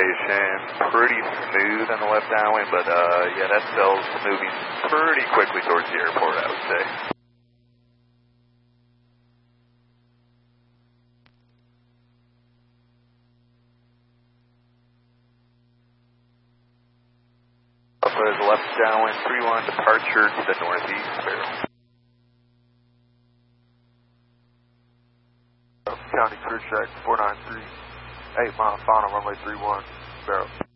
orientation, pretty smooth on the left downwind, but yeah, that cell's moving pretty quickly towards the airport, I would say. Alpha is left downwind, 3-1, departure to the northeast, barrel. County Clear Check 493, 8 mile final, runway 31, barrel.